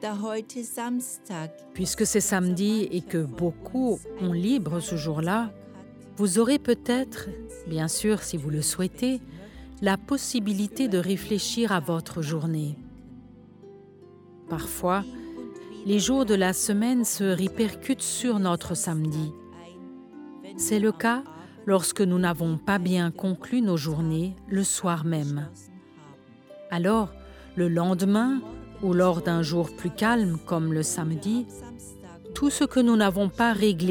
Puisque c'est samedi et que beaucoup ont libre ce jour-là, vous aurez peut-être, bien sûr si vous le souhaitez, la possibilité de réfléchir à votre journée. Parfois, les jours de la semaine se répercutent sur notre samedi. C'est le cas lorsque nous n'avons pas bien conclu nos journées le soir même. Alors, le lendemain ou lors d'un jour plus calme comme le samedi, tout ce que nous n'avons pas réglé